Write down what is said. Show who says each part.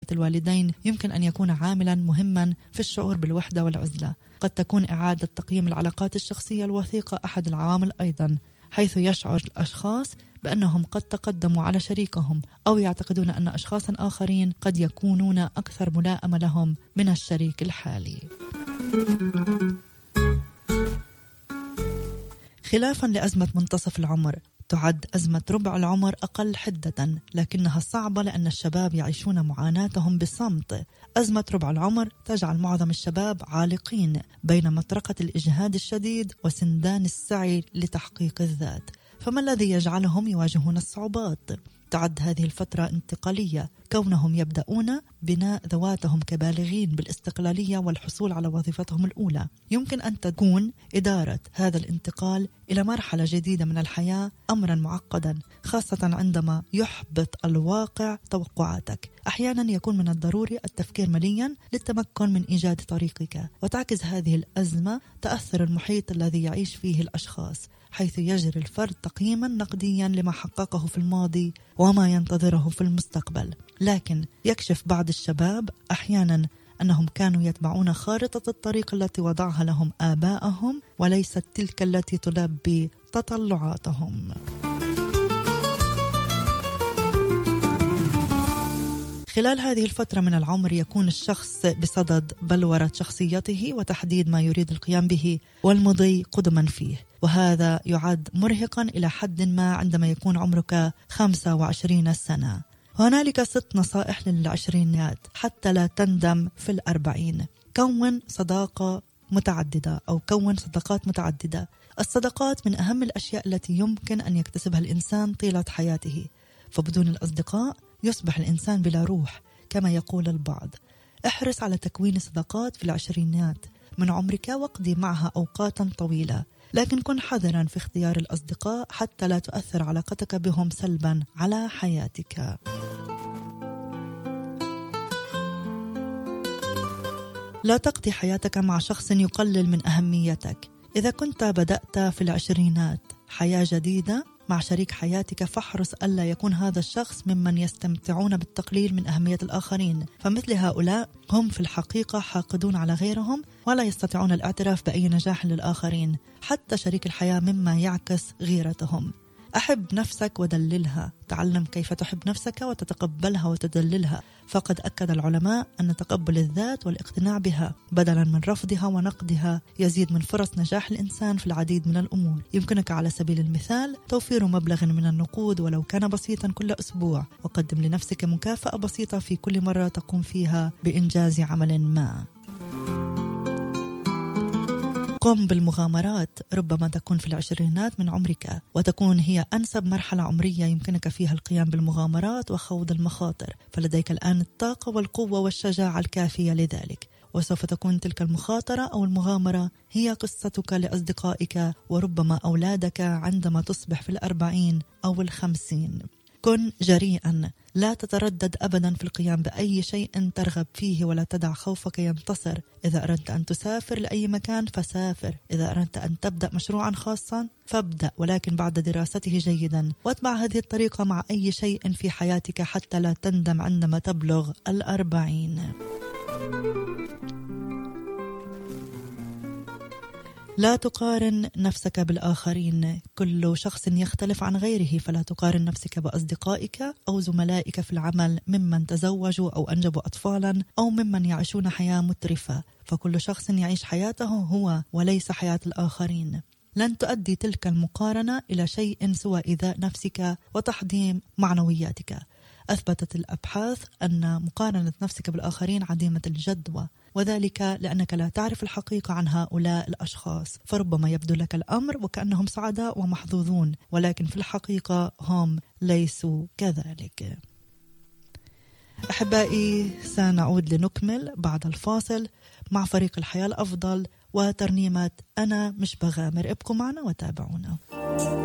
Speaker 1: الوالدين يمكن أن يكون عاملا مهما في الشعور بالوحدة والعزلة. قد تكون إعادة تقييم العلاقات الشخصية الوثيقة أحد العوامل أيضا، حيث يشعر الأشخاص بأنهم قد تقدموا على شريكهم أو يعتقدون أن أشخاصا آخرين قد يكونون أكثر ملائمة لهم من الشريك الحالي. خلافا لأزمة منتصف العمر، تعد أزمة ربع العمر أقل حدة، لكنها صعبة لأن الشباب يعيشون معاناتهم بصمت. أزمة ربع العمر تجعل معظم الشباب عالقين بين مطرقة الإجهاد الشديد وسندان السعي لتحقيق الذات، فما الذي يجعلهم يواجهون الصعوبات؟ تعد هذه الفترة انتقالية، كونهم يبدأون بناء ذواتهم كبالغين بالاستقلالية والحصول على وظيفتهم الأولى. يمكن أن تكون إدارة هذا الانتقال إلى مرحلة جديدة من الحياة أمرا معقدا، خاصة عندما يحبط الواقع توقعاتك. أحيانا يكون من الضروري التفكير مليا للتمكن من إيجاد طريقك، وتعكس هذه الأزمة تأثر المحيط الذي يعيش فيه الأشخاص، حيث يجري الفرد تقييما نقديا لما حققه في الماضي وما ينتظره في المستقبل. لكن يكشف بعض الشباب أحيانا أنهم كانوا يتبعون خارطة الطريق التي وضعها لهم آباءهم وليست تلك التي تلبي تطلعاتهم. خلال هذه الفترة من العمر يكون الشخص بصدد بلورة شخصيته وتحديد ما يريد القيام به والمضي قدما فيه، وهذا يعد مرهقا إلى حد ما عندما يكون عمرك 25 سنة. هنالك 6 نصائح للعشرينات حتى لا تندم في 40. كون صداقة متعددة أو كون صداقات متعددة. الصداقات من أهم الأشياء التي يمكن أن يكتسبها الإنسان طيلة حياته، فبدون الأصدقاء يصبح الإنسان بلا روح كما يقول البعض. احرص على تكوين صداقات في العشرينات من عمرك واقضي معها أوقاتا طويلة، لكن كن حذرا في اختيار الأصدقاء حتى لا تؤثر علاقتك بهم سلبا على حياتك. لا تقضي حياتك مع شخص يقلل من أهميتك. إذا كنت بدأت في العشرينات حياة جديدة مع شريك حياتك، فاحرص ألا يكون هذا الشخص ممن يستمتعون بالتقليل من أهمية الآخرين، فمثل هؤلاء هم في الحقيقة حاقدون على غيرهم ولا يستطيعون الاعتراف بأي نجاح للآخرين، حتى شريك الحياة مما يعكس غيرتهم. أحب نفسك ودللها، تعلم كيف تحب نفسك وتتقبلها وتدللها، فقد أكد العلماء أن تقبل الذات والاقتناع بها بدلا من رفضها ونقدها يزيد من فرص نجاح الإنسان في العديد من الأمور. يمكنك على سبيل المثال توفير مبلغ من النقود ولو كان بسيطا كل أسبوع، وقدم لنفسك مكافأة بسيطة في كل مرة تقوم فيها بإنجاز عمل ما. قم بالمغامرات، ربما تكون في العشرينات من عمرك وتكون هي أنسب مرحلة عمرية يمكنك فيها القيام بالمغامرات وخوض المخاطر، فلديك الآن الطاقة والقوة والشجاعة الكافية لذلك، وسوف تكون تلك المخاطرة أو المغامرة هي قصتك لأصدقائك وربما أولادك عندما تصبح في 40 أو 50. كن جريئا، لا تتردد أبدا في القيام بأي شيء ترغب فيه ولا تدع خوفك ينتصر. إذا أردت أن تسافر لأي مكان فسافر، إذا أردت أن تبدأ مشروعا خاصا فابدأ، ولكن بعد دراسته جيدا، واتبع هذه الطريقة مع أي شيء في حياتك حتى لا تندم عندما تبلغ 40. لا تقارن نفسك بالآخرين، كل شخص يختلف عن غيره، فلا تقارن نفسك بأصدقائك أو زملائك في العمل ممن تزوجوا أو أنجبوا أطفالا أو ممن يعيشون حياة مترفة، فكل شخص يعيش حياته هو وليس حياة الآخرين. لن تؤدي تلك المقارنة إلى شيء سوى إيذاء نفسك وتحطيم معنوياتك. أثبتت الأبحاث أن مقارنة نفسك بالآخرين عديمة الجدوى، وذلك لأنك لا تعرف الحقيقة عن هؤلاء الأشخاص، فربما يبدو لك الأمر وكأنهم سعداء ومحظوظون، ولكن في الحقيقة هم ليسوا كذلك. أحبائي، سنعود لنكمل بعد الفاصل مع فريق الحياة الأفضل وترنيمة أنا مش بغامر. ابقوا معنا وتابعونا.